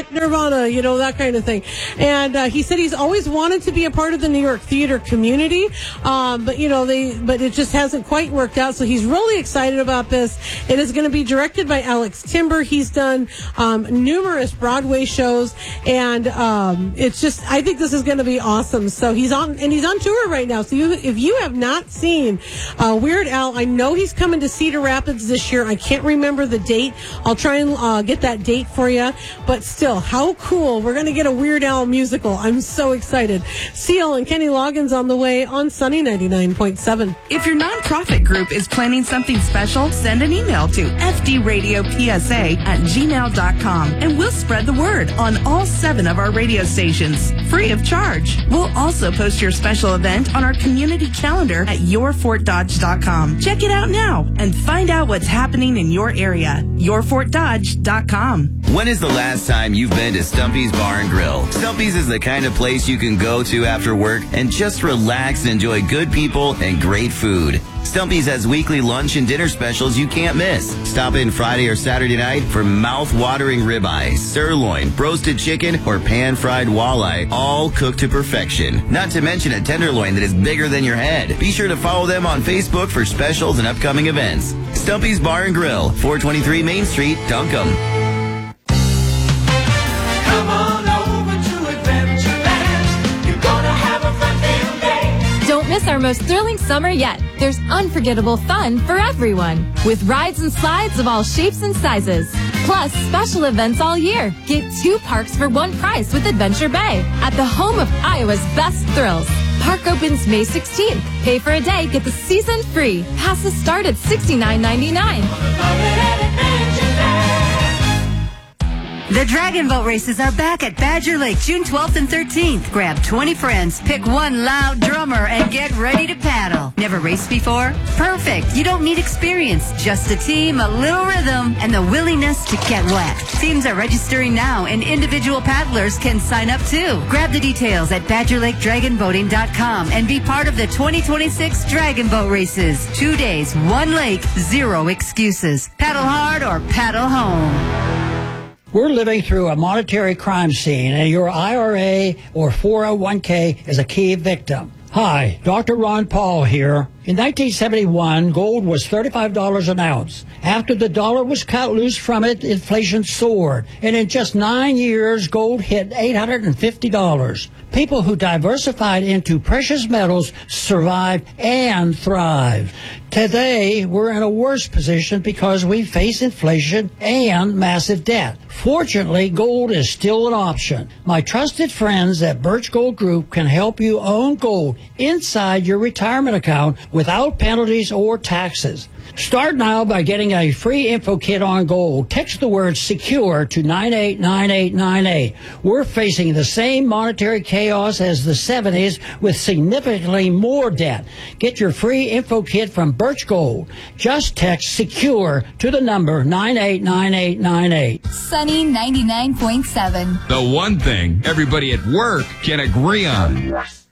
Panic, Nirvana, that kind of thing. And he said he's always wanted to be a part of the New York theater community, but it just hasn't quite worked out. So he's really excited about this. It is going to be directed by Alex Timber. He's done numerous Broadway shows, and I think this is going to be awesome. So he's on tour right now. So if you have not seen Weird Al, I know he's coming to Cedar Rapids this year. I can't remember the date. I'll try and get that date for you. But still, how cool. We're going to get a Weird Al musical. I'm so excited. Seal and Kenny Loggins on the way on Sunny 99.7. If your nonprofit group is planning something special, send an email to fdradiopsa@gmail.com and we'll spread the word on all 7 of our radio stations, free of charge. We'll also post your special event on our community calendar at yourfortdodge.com. Check it out now and find out what's happening in your area. yourfortdodge.com. When is the last time you've been to Stumpy's Bar and Grill? Stumpy's is the kind of place you can go to after work and just relax and enjoy good people and great food. Stumpy's has weekly lunch and dinner specials you can't miss. Stop in Friday or Saturday night for mouth-watering ribeye, sirloin, roasted chicken, or pan-fried walleye, all cooked to perfection. Not to mention a tenderloin that is bigger than your head. Be sure to follow them on Facebook for specials and upcoming events. Stumpy's Bar and Grill, 423 Main Street, Duncombe. Come on over to Adventureland. You're gonna have a fun field day. Don't miss our most thrilling summer yet. There's unforgettable fun for everyone, with rides and slides of all shapes and sizes. Plus, special events all year. Get 2 parks for 1 price with Adventure Bay at the home of Iowa's best thrills. Park opens May 16th. Pay for a day, get the season free. Passes start at $69.99. The Dragon Boat races are back at Badger Lake June 12th and 13th. Grab 20 friends, pick one loud drummer, and get ready to paddle. Never raced before? Perfect. You don't need experience, just a team, a little rhythm, and the willingness to get wet. Teams are registering now, and individual paddlers can sign up too. Grab the details at BadgerLakeDragonBoating.com and be part of the 2026 Dragon Boat races. 2 days, 1 lake, 0 excuses. Paddle hard or paddle home. We're living through a monetary crime scene, and your IRA or 401k is a key victim. Hi, Dr. Ron Paul here. In 1971, gold was $35 an ounce. After the dollar was cut loose from it, inflation soared. And in just 9 years, gold hit $850. People who diversified into precious metals survived and thrived. Today, we're in a worse position because we face inflation and massive debt. Fortunately, gold is still an option. My trusted friends at Birch Gold Group can help you own gold inside your retirement account without penalties or taxes. Start now by getting a free info kit on gold. Text the word SECURE to 989898. We're facing the same monetary chaos as the 70s with significantly more debt. Get your free info kit from Birch Gold. Just text SECURE to the number 989898. Sunny 99.7. The one thing everybody at work can agree on.